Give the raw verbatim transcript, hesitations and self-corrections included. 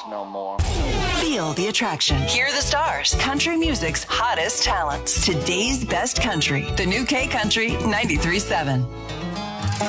to know more. Feel the attraction. Hear the stars. Country music's hottest talents. Today's best country. The new K Country ninety-three point seven.